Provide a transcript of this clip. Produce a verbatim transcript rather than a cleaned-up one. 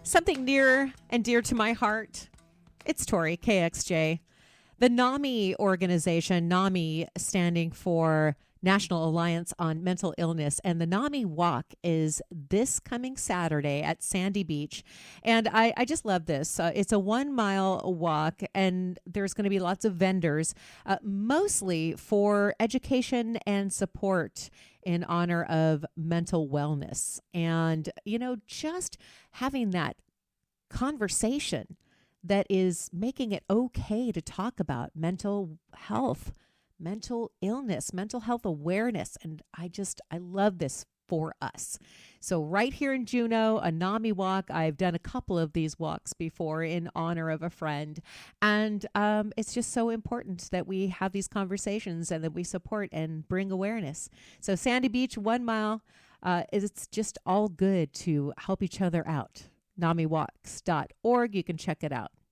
Something near and dear to my heart. It's Tori, K X J. The NAMI organization, NAMI standing for National Alliance on Mental Illness, and the NAMI Walk is this coming Saturday at Sandy Beach. And I, I just love this. Uh, it's a one mile walk, and there's going to be lots of vendors, uh, mostly for education and support in honor of mental wellness. And, you know, just having that conversation that is making it okay to talk about mental health, mental illness, mental health awareness. And I just, I love this for us. So right here in Juneau, a NAMI walk. I've done a couple of these walks before in honor of a friend. And um, it's just so important that we have these conversations and that we support and bring awareness. So Sandy Beach, one mile, uh, it's just all good to help each other out. nami walks dot org. You can check it out.